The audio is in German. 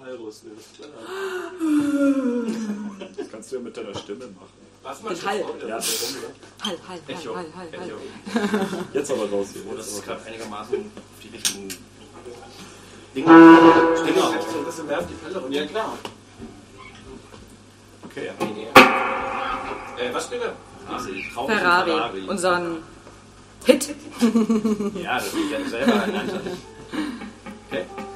Hallrüst ist. Das kannst du ja mit deiner Stimme machen. Was man Hall. Ja, Hall. Echo. jetzt aber raus hier. Oh, das ist gerade einigermaßen auf die richtigen Dinge. Stinger. So ein bisschen mehr auf die Pelle runter. Ja, klar. Okay. Was spielen wir? Also, Ferrari. Unseren Hit. Ja, das ist ja selber ein Anteil. Okay.